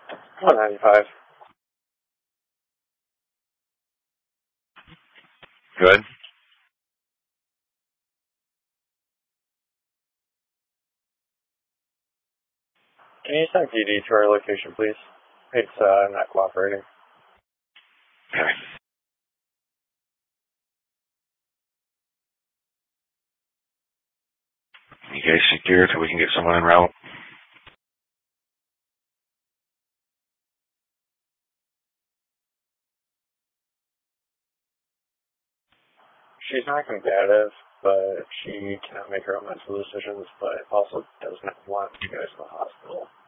195. Good. Can you send PD to our location, please? It's not cooperating. Okay. You guys secure so we can get someone en route? She's not combative, but she cannot make her own mental decisions, but also does not want to go to the hospital.